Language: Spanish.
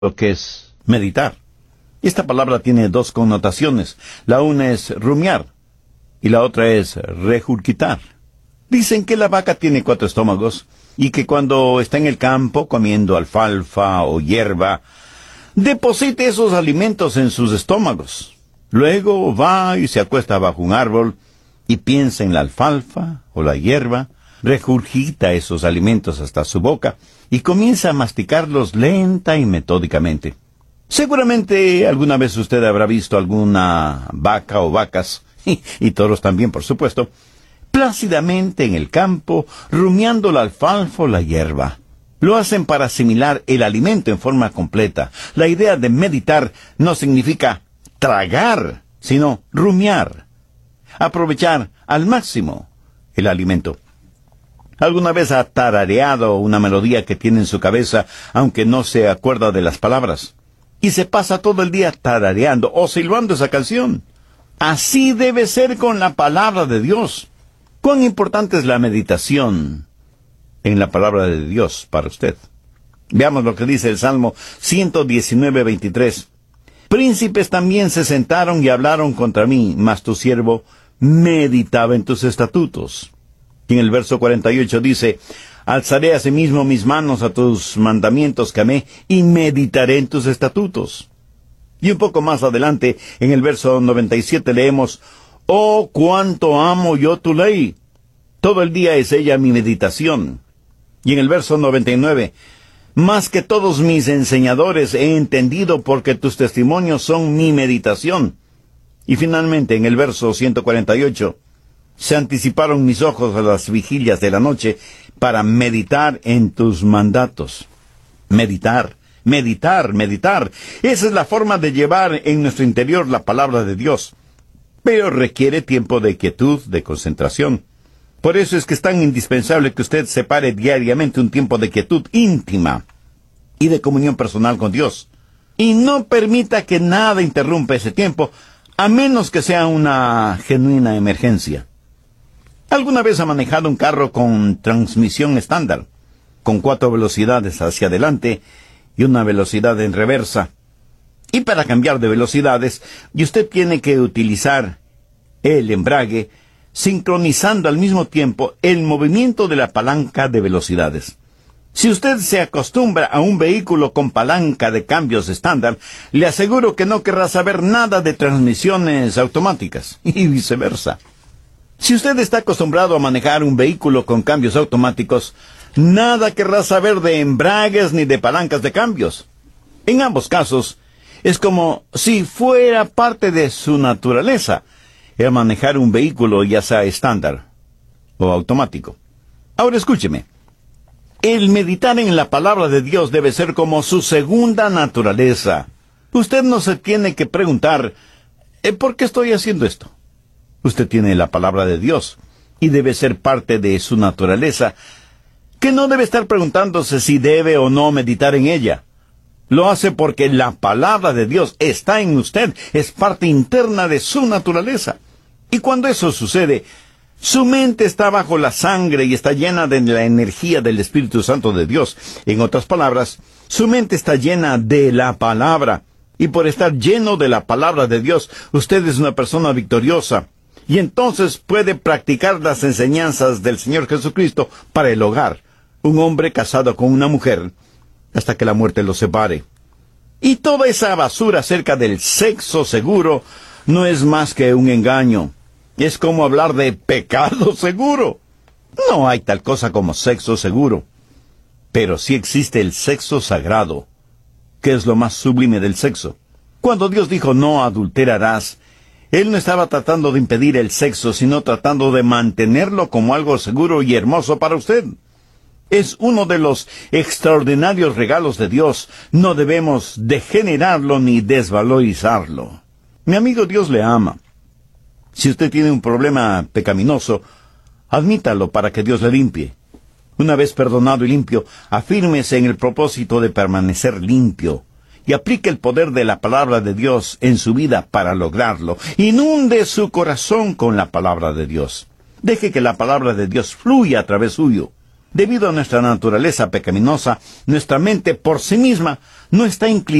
lo que es meditar. Esta palabra tiene dos connotaciones. La una es rumiar y la otra es regurgitar. Dicen que la vaca tiene 4 estómagos y que cuando está en el campo comiendo alfalfa o hierba, deposita esos alimentos en sus estómagos. Luego va y se acuesta bajo un árbol y piensa en la alfalfa o la hierba, regurgita esos alimentos hasta su boca y comienza a masticarlos lenta y metódicamente. Seguramente alguna vez usted habrá visto alguna vaca o vacas, y toros también, por supuesto, plácidamente en el campo, rumiando la alfalfa o la hierba. Lo hacen para asimilar el alimento en forma completa. La idea de meditar no significa tragar, sino rumiar, aprovechar al máximo el alimento. ¿Alguna vez ha tarareado una melodía que tiene en su cabeza, aunque no se acuerda de las palabras? Y se pasa todo el día tarareando o silbando esa canción. Así debe ser con la palabra de Dios. ¿Cuán importante es la meditación en la palabra de Dios para usted? Veamos lo que dice el Salmo 119:23. Príncipes también se sentaron y hablaron contra mí, mas tu siervo meditaba en tus estatutos. Y en el verso 48 dice, alzaré asimismo mis manos a tus mandamientos que amé, y meditaré en tus estatutos. Y un poco más adelante, en el verso 97 leemos, oh, cuánto amo yo tu ley. Todo el día es ella mi meditación. Y en el verso 99, más que todos mis enseñadores he entendido porque tus testimonios son mi meditación. Y finalmente, en el verso 148, se anticiparon mis ojos a las vigilias de la noche para meditar en tus mandatos. Meditar, meditar, meditar. Esa es la forma de llevar en nuestro interior la palabra de Dios. Pero requiere tiempo de quietud, de concentración. Por eso es que es tan indispensable que usted separe diariamente un tiempo de quietud íntima y de comunión personal con Dios. Y no permita que nada interrumpa ese tiempo, a menos que sea una genuina emergencia. ¿Alguna vez ha manejado un carro con transmisión estándar, con 4 velocidades hacia adelante y una velocidad en reversa? Y para cambiar de velocidades, y usted tiene que utilizar el embrague, sincronizando al mismo tiempo el movimiento de la palanca de velocidades. Si usted se acostumbra a un vehículo con palanca de cambios estándar, le aseguro que no querrá saber nada de transmisiones automáticas, y viceversa. Si usted está acostumbrado a manejar un vehículo con cambios automáticos, nada querrá saber de embragues ni de palancas de cambios. En ambos casos, es como si fuera parte de su naturaleza el manejar un vehículo ya sea estándar o automático. Ahora escúcheme. El meditar en la palabra de Dios debe ser como su segunda naturaleza. Usted no se tiene que preguntar, ¿por qué estoy haciendo esto? Usted tiene la palabra de Dios y debe ser parte de su naturaleza, que no debe estar preguntándose si debe o no meditar en ella. Lo hace porque la palabra de Dios está en usted, es parte interna de su naturaleza. Y cuando eso sucede, su mente está bajo la sangre y está llena de la energía del Espíritu Santo de Dios. En otras palabras, su mente está llena de la palabra. Y por estar lleno de la palabra de Dios, usted es una persona victoriosa. Y entonces puede practicar las enseñanzas del Señor Jesucristo para el hogar. Un hombre casado con una mujer, hasta que la muerte los separe. Y toda esa basura acerca del sexo seguro no es más que un engaño. Es como hablar de pecado seguro. No hay tal cosa como sexo seguro. Pero sí existe el sexo sagrado, que es lo más sublime del sexo. Cuando Dios dijo no adulterarás, Él no estaba tratando de impedir el sexo, sino tratando de mantenerlo como algo seguro y hermoso para usted. Es uno de los extraordinarios regalos de Dios. No debemos degenerarlo ni desvalorizarlo. Mi amigo, Dios le ama. Si usted tiene un problema pecaminoso, admítalo para que Dios le limpie. Una vez perdonado y limpio, afírmese en el propósito de permanecer limpio. Y aplique el poder de la palabra de Dios en su vida para lograrlo. Inunde su corazón con la palabra de Dios. Deje que la palabra de Dios fluya a través suyo. Debido a nuestra naturaleza pecaminosa, nuestra mente por sí misma no está inclinada